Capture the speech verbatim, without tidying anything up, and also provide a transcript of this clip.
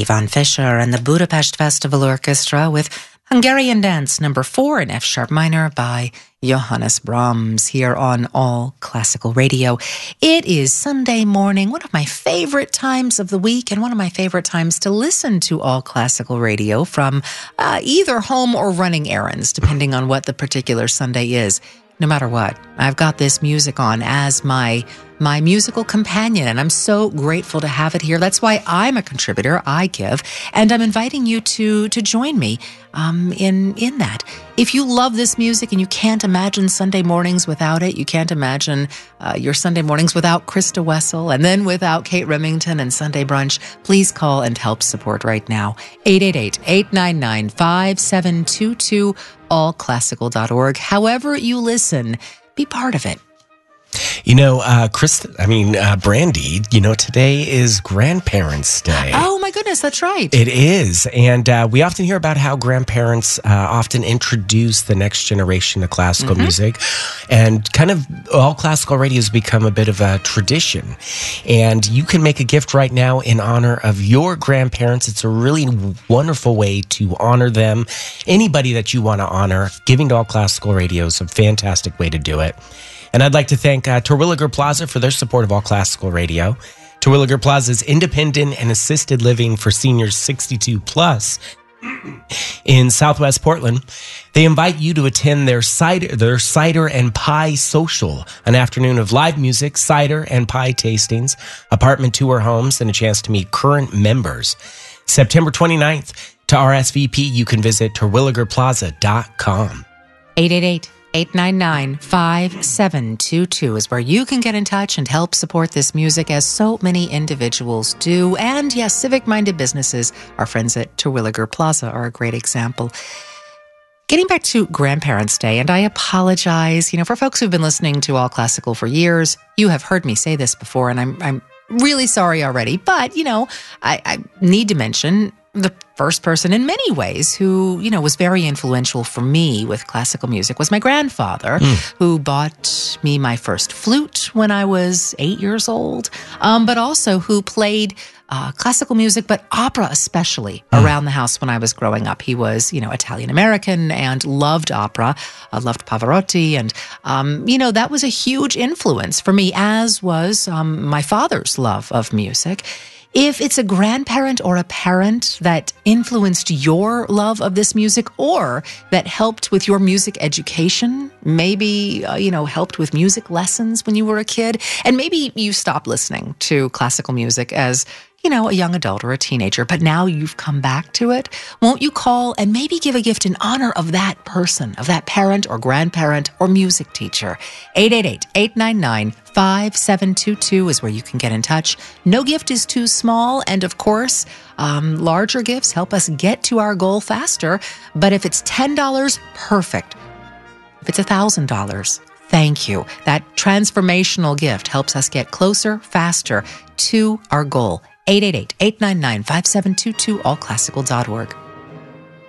Ivan Fischer and the Budapest Festival Orchestra with Hungarian Dance number four in F sharp minor by Johannes Brahms here on All Classical Radio. It is Sunday morning, one of my favorite times of the week and one of my favorite times to listen to All Classical Radio from uh, either home or running errands, depending on what the particular Sunday is. No matter what, I've got this music on as my my musical companion, and I'm so grateful to have it here. That's why I'm a contributor. I give, and I'm inviting you to to join me um, in in that. If you love this music and you can't imagine Sunday mornings without it, you can't imagine uh, your Sunday mornings without Krista Wessel, and then without Kate Remington and Sunday Brunch, please call and help support right now. eight eight eight, eight nine nine, five seven two two, all classical dot org. However you listen, be part of it. You know, uh, Chris, I mean, uh, Brandy, you know, today is Grandparents' Day. Oh, my goodness, that's right. It is. And uh, we often hear about how grandparents uh, often introduce the next generation to classical mm-hmm. music. And kind of all classical radio has become a bit of a tradition. And you can make a gift right now in honor of your grandparents. It's a really wonderful way to honor them. Anybody that you want to honor, giving to All Classical Radio is a fantastic way to do it. And I'd like to thank uh, Terwilliger Plaza for their support of All Classical Radio. Terwilliger Plaza is independent and assisted living for seniors sixty-two plus in Southwest Portland. They invite you to attend their cider, their cider and pie social, an afternoon of live music, cider and pie tastings, apartment tour homes, and a chance to meet current members. September twenty-ninth. To R S V P, you can visit terwilliger plaza dot com. eight eight eight, eight nine nine, five seven two two is where you can get in touch and help support this music, as so many individuals do. And yes, civic-minded businesses, our friends at Terwilliger Plaza are a great example. Getting back to Grandparents' Day, and I apologize, you know, for folks who've been listening to All Classical for years, you have heard me say this before, and I'm I'm really sorry already. But, you know, I, I need to mention the first person in many ways who, you know, was very influential for me with classical music was my grandfather, mm. who bought me my first flute when I was eight years old, um, but also who played uh, classical music, but opera especially, mm. around the house when I was growing up. He was, you know, Italian-American and loved opera, uh, loved Pavarotti, and, um, you know, that was a huge influence for me, as was um, my father's love of music. If it's a grandparent or a parent that influenced your love of this music, or that helped with your music education, maybe, uh, you know, helped with music lessons when you were a kid, and maybe you stopped listening to classical music as, you know, a young adult or a teenager, but now you've come back to it, won't you call and maybe give a gift in honor of that person, of that parent or grandparent or music teacher? eight eight eight, eight nine nine, five seven two two is where you can get in touch. No gift is too small, and of course, um, larger gifts help us get to our goal faster. But if it's ten dollars, perfect. If it's one thousand dollars, thank you. That transformational gift helps us get closer, faster to our goal. eight eight eight, eight nine nine, five seven two two, all classical dot org.